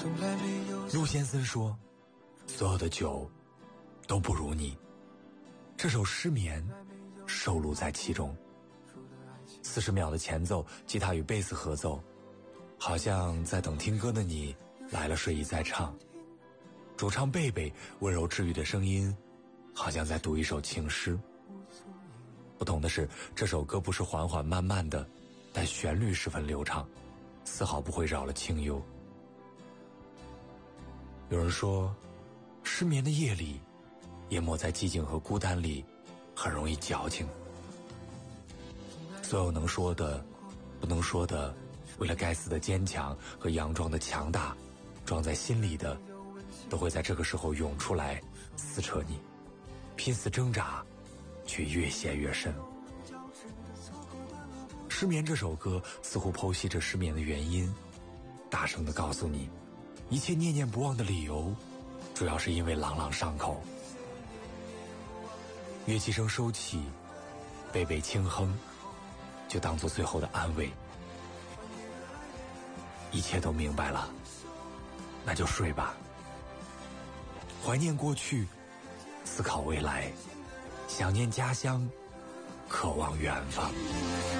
陆先生说，所有的酒都不如你。这首《失眠》收录在其中。40秒的前奏，吉他与贝斯合奏，好像在等听歌的你来了睡意再唱。主唱贝贝温柔治愈的声音，好像在读一首情诗。不同的是，这首歌不是缓缓慢慢的，但旋律十分流畅，丝毫不会扰了清幽。有人说，失眠的夜里，淹没在寂静和孤单里，很容易矫情。所有能说的、不能说的，为了该死的坚强和佯装的强大，装在心里的，都会在这个时候涌出来，撕扯你，拼死挣扎，却越陷越深。失眠这首歌似乎剖析着失眠的原因，大声地告诉你，一切念念不忘的理由，主要是因为朗朗上口。乐器声收起，贝贝轻哼，就当作最后的安慰。一切都明白了，那就睡吧。怀念过去，思考未来，想念家乡，渴望远方。